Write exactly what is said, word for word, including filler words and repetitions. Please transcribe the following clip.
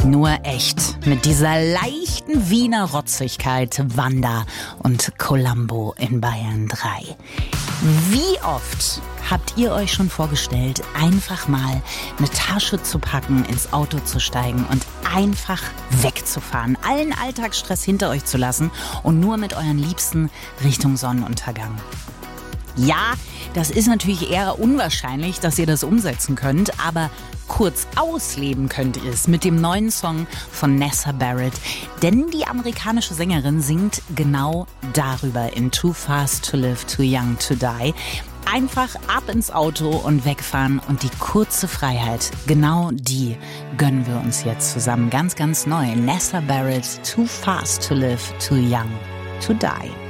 Nur echt. Mit dieser leichten Wiener Rotzigkeit. Wanda und Columbo in Bayern drei. Wie oft habt ihr euch schon vorgestellt, einfach mal eine Tasche zu packen, ins Auto zu steigen und einfach wegzufahren, allen Alltagsstress hinter euch zu lassen und nur mit euren Liebsten Richtung Sonnenuntergang? Ja, das ist natürlich eher unwahrscheinlich, dass ihr das umsetzen könnt, aber kurz ausleben könnt ihr es mit dem neuen Song von Nessa Barrett. Denn die amerikanische Sängerin singt genau darüber in Too Fast to Live, Too Young to Die. Einfach ab ins Auto und wegfahren und die kurze Freiheit, genau die gönnen wir uns jetzt zusammen. Ganz, ganz neu. Nessa Barrett, Too Fast to Live, Too Young to Die.